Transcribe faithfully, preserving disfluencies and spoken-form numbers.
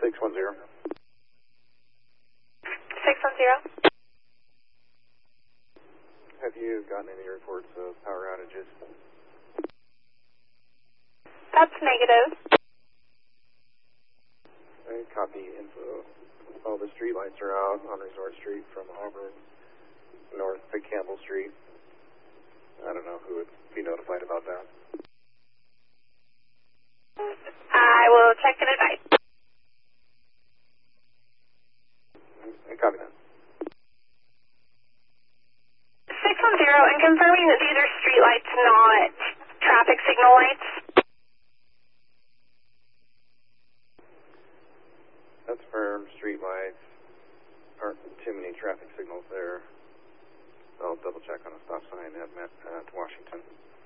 six one zero. six one zero. Have you gotten any reports of power outages? That's negative. Okay, copy info. All the street lights are out on Resort Street from Auburn north to Campbell Street. I don't know who would be notified about that. I will check and advise. Okay, copy that. six one zero, and confirming that these are street lights, not traffic signal lights. That's firm. Street lights. Aren't too many traffic signals there. I'll double check on a stop sign at, at Washington.